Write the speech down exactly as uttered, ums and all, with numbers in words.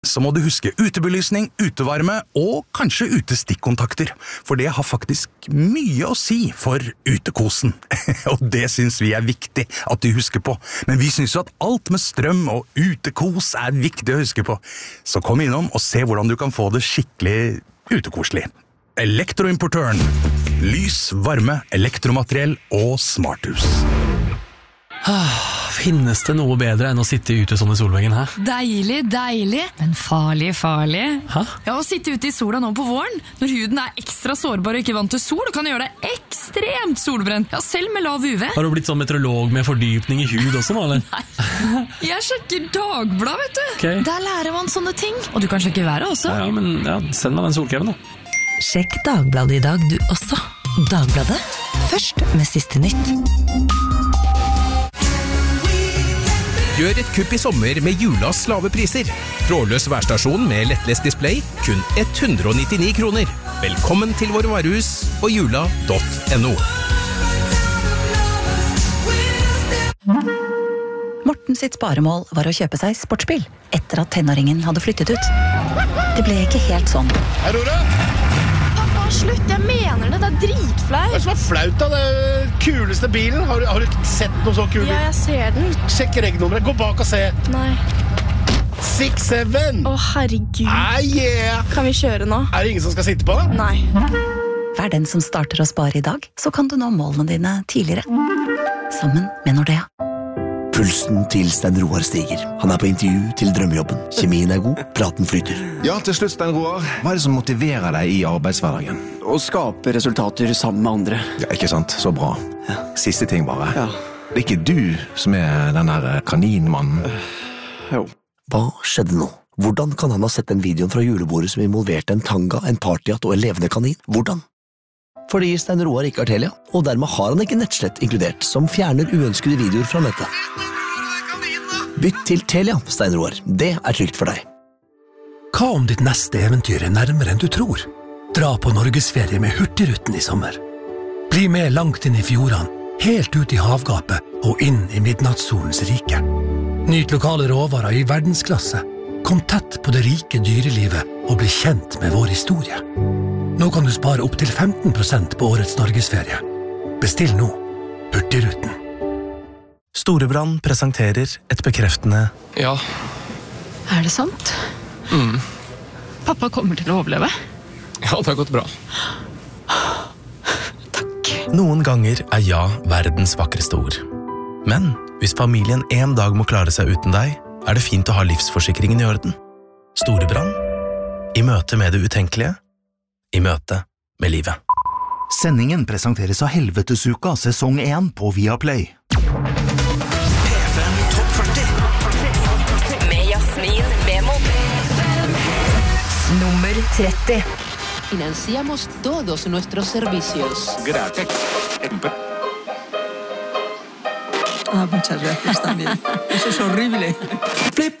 så må du huske utebelysning, utevarme og kanskje utestikkontakter, for det har faktisk mye å si for utekosen. Og det synes vi er viktig at du husker på. Men vi synes jo at alt med strøm og utekos er viktig å huske på. Så kom innom og se hvordan du kan få det skikkelig utekoselig. Elektroimportøren. Lys, varme, elektromateriell og smarthus. Finnes det noe bedre enn å sitte ute sånn i solveggen, hæ? Deilig, deilig, men farlig, farlig. Hæ? Ja, å sitte ute i sola nå på våren, når huden er ekstra sårbar og ikke vant til sol, kan gjøre deg ekstremt solbrent. Ja, selv med lav U V. Har du blitt sånn meteorolog med fordypning i hud også nå, eller? Nei, jeg sjekker Dagblad, vet du. Okay. Der lærer man sånne ting. Og du kan sjekke været også. Ja, ja, men ja, send meg den solkremen da. Sjekk Dagbladet i dag du også. Dagbladet, først med siste nytt. Gjør et kupp i sommer med Julas lave priser. Trådløs værstasjon med lettlest display, kun hundre og nittini kroner. Velkommen til våre varehus og jula punktum no. Morten sitt sparemål var å kjøpe seg sportsbil, etter at tenåringen hadde flyttet ut. Det ble ikke helt sånn. Hei, Rora! Slutt, jeg mener det, det er dritflaut. Hva er det som er flaut da? Det er kuleste bilen. Har du, har du sett noe så kul bil? Ja, jeg ser den. Sjekk regnummeret, gå bak og se. Nei. seks syv. Å, herregud. Ah, yeah. Kan vi kjøre nå? Er det ingen som skal sitte på? Nei. Vær den som starter å spare i dag, så kan du nå målene dine tidligere. Sammen med Nordea. Pulsen til Stein Roar stiger. Han er på intervju til drømmejobben. Kjemien er god, praten flyter. Ja, til slutt, Stein Roar. Hva er det som motiverer deg i arbeidshverdagen? Å skape resultater sammen med andre. Ja, ikke sant? Så bra. Ja. Siste ting bare. Ja. Det er ikke du som er den der kaninmannen. Uh, jo. Hva skjedde nå? Hvordan kan han ha sett den videoen fra julebordet som involverte en tanga, en partyhatt og en levende kanin? Hvordan? Fordi Stein Roar ikke har Telia, og dermed har han ikke nettslett inkludert, som fjerner uønskede videoer fra nettet. Bytt til Telia, Stein Roar. Det er trygt for deg. Hva om ditt neste eventyr er nærmere enn du tror? Dra på Norgesferie med Hurtigruten i sommer. Bli med langt inn i fjordene, helt ut i havgapet og inn i midnattssolens rike. Nyt lokale råvarer i verdensklasse. Kom tett på det rike dyrelivet og bli kjent med vår historie. Nå kan du spare opp til femten prosent på årets Norgesferie. Bestill nå. Hurtigruten. Storebrand presenterer et bekreftende Ja. Er det sant? Mm. Pappa kommer til å overleve. Ja, det har gått bra. Takk. Noen ganger er ja verdens vakreste ord. Men hvis familien en dag må klare seg uten deg, er det fint å ha livsforsikringen i orden. Storebrand. I møte med det utenkelige. I møte med livet. Sendingen presenteres av Helvetesuka sesong én på Viaplay. P fem Topp førti med Jasmin Vemod. Nummer tretti. Financiamos todos nuestros servicios. Gracias. Ah, muchas gracias también. Eso es horrible. Flip.